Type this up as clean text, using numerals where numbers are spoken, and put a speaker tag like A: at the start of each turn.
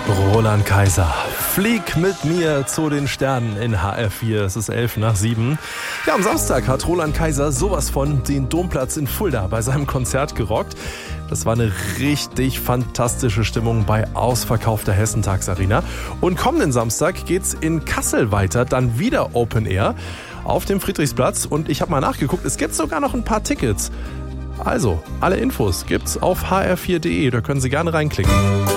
A: Roland Kaiser, flieg mit mir zu den Sternen in HR4. Es ist 7:11. Ja, am Samstag hat Roland Kaiser sowas von den Domplatz in Fulda bei seinem Konzert gerockt. Das war eine richtig fantastische Stimmung bei ausverkaufter Hessentagsarena. Und kommenden Samstag geht's in Kassel weiter, dann wieder Open Air auf dem Friedrichsplatz. Und ich habe mal nachgeguckt, es gibt sogar noch ein paar Tickets. Also, alle Infos gibt's auf hr4.de, da können Sie gerne reinklicken.